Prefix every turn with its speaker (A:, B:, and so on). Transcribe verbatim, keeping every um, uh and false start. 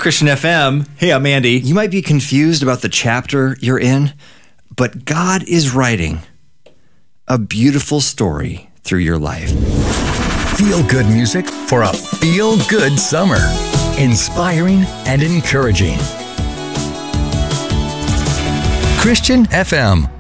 A: Christian F M. Hey, I'm Andy.
B: You might be confused about the chapter you're in, but God is writing a beautiful story through your life.
C: Feel good music for a feel good summer. Inspiring and encouraging. Christian F M.